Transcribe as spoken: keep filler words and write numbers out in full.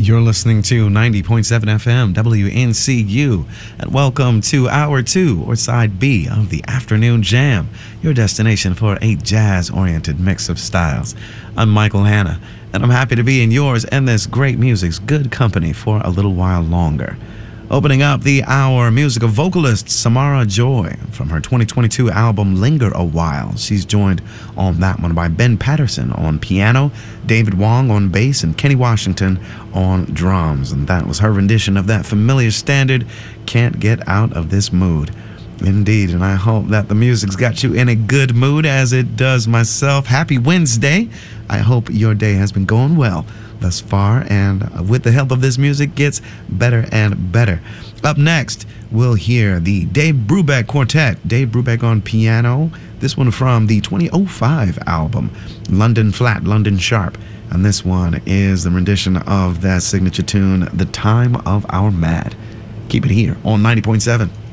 You're listening to ninety point seven F M W N C U, and welcome to Hour two, or Side B, of the Afternoon Jam, your destination for a jazz-oriented mix of styles. I'm Michael Hanna, and I'm happy to be in yours and this great music's good company for a little while longer. Opening up the hour, musical vocalist Samara Joy from her twenty twenty-two album Linger a While. She's joined on that one by Ben Patterson on piano, David Wong on bass, and Kenny Washington on drums. And that was her rendition of that familiar standard, Can't Get Out of This Mood. Indeed, and I hope that the music's got you in a good mood, as it does myself. Happy Wednesday. I hope your day has been going well thus far, and with the help of this music, gets better and better. Up next, we'll hear the Dave Brubeck Quartet. Dave Brubeck on piano. This one from the twenty oh five album, London Flat, London Sharp. And this one is the rendition of that signature tune, The Time of Our Mad. Keep it here on ninety point seven.